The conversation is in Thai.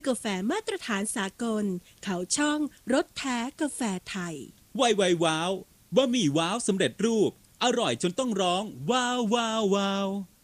กาแฟมาตรฐานสากลเขาช่องรสแท้กาแฟไทยไวไวว้าวบะหมี่ว้าวสำเร็จรูปอร่อยจนต้องร้องว้าวว้าวว้าว